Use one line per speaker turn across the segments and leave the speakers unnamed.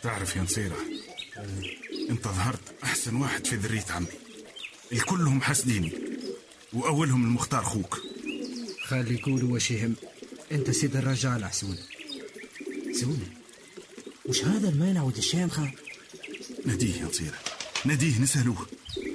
تعرف يا نصيرة، انت ظهرت احسن واحد في ذرية عمي، الكلهم حسديني واولهم المختار خوك.
خلي يقولوا وش يهم، انت سيد الرجال حسون.
سوني وش هذا المانع ود الشامخة؟
ناديه يا نصيرة، ناديه نسألوه.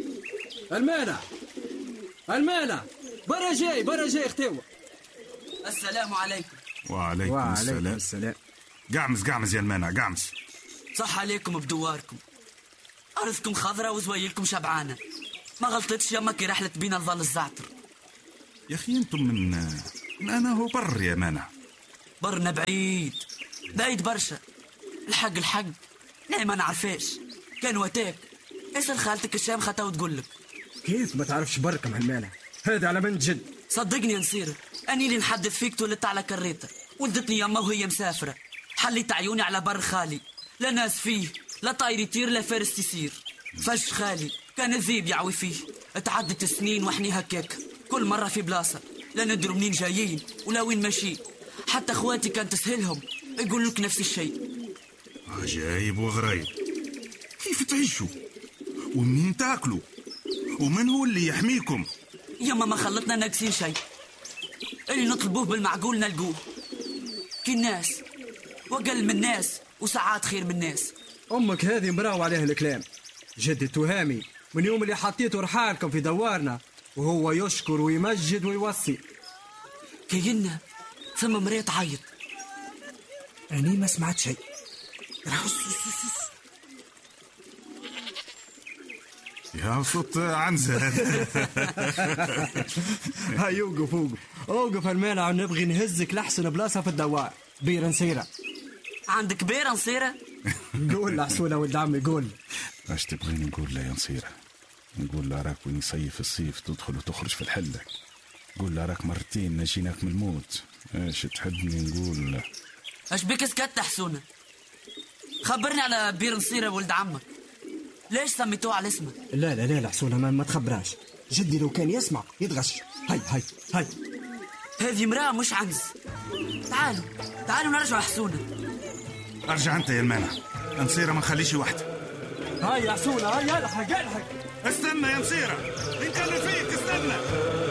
المانع برا جاي اختوى.
السلام عليكم.
وعليكم السلام. قعمز يا المانع، قعمز.
صح عليكم بدواركم، أرضكم خضرة وزويلكم شبعانة، ما غلطتش يمك رحلة بينا نظل الزعتر.
يا أخي أنتم من أنا هو بر يا مانع.
برنا بعيد برشا. الحق لا ما نعرفاش، كان وتاك اسأل خالتك الشامخة تو تقولك.
كيف ما تعرفش بركة مع المانع هذا على من جد؟
صدقني يا نصير، أني اللي نحدث فيك تولدت على كريتة، ولدتني يما وهي مسافرة، حليت عيوني على بر خالي، لا ناس فيه، لا طاير يطير لا فارس تسير. فش خالي كان الذيب يعوي فيه، اتعدت السنين وحني هكاك، كل مرة في بلاصة، لا ندروا منين جايين ولا وين ماشيين، حتى اخواتي كان تسهلهم يقول لك نفس الشيء.
عجايب وغرايب، كيف تعيشوا ومنين تاكلوا ومن هو اللي يحميكم؟
يما ما خلطنا ناقصين شيء، اللي نطلبوه بالمعقول نلقوه، كي الناس وقل من الناس وساعات خير من الناس.
امك هذه مراو عليها الكلام، جدي التهامي من يوم اللي حطيته رحالكم في دوارنا وهو يشكر ويمجد ويوصي.
كينا ثم مريت عيط،
أني ما سمعت شيء.
يا صوت عنزة.
هاي اوقف المانع، نبغي نهزك لحسن بلاصة في الدوار. بير نصيرة
عندك بير نصيرة؟
قول لحسونة ولد عمي قول.
اش تبغيني نقول له يا نصيرة؟ نقول له راك وين يصيف الصيف تدخل وتخرج في الحلة، قول له راك مرتين نجيناك من الموت، ايش تحبني نقول له؟
اش بك سكت حسونة؟ خبرني على بير نصيرة ولد عمك، ليش سميتوه على اسمه؟
لا حسونة ما تخبراش، جدي لو كان يسمع يتغش. هاي
هذه امرأة مش عنز. تعالوا نرجع حسونة.
ارجع انت يا المانع، نصيرة ما نخليش وحده.
هاي يا حسونة هاي الحق.
استنى يا نصيرة، ان كان فيك استنى.